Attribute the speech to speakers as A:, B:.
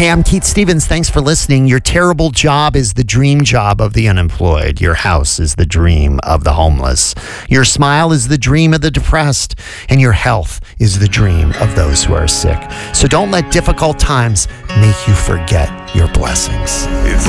A: Hey, I'm Keith Stevens. Thanks for listening. Your terrible job is the dream job of the unemployed. Your house is the dream of the homeless. Your smile is the dream of the depressed. And your health is the dream of those who are sick. So don't let difficult times make you forget your blessings.
B: It's